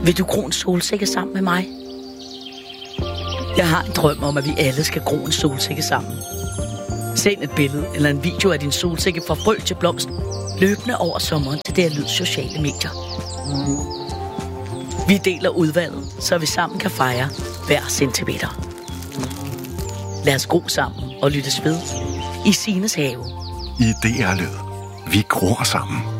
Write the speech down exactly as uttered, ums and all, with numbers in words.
Vil du gro en solsikke sammen med mig? Jeg har en drøm om, at vi alle skal gro en solsikke sammen. Send et billede eller en video af din solsikke fra frø til blomst, løbende over sommeren til det her lyd sociale medier. Vi deler udvalget, så vi sammen kan fejre hver centimeter. Lad os gro sammen og lyttes ved i Sines have. I D R Lyd. Vi gror sammen.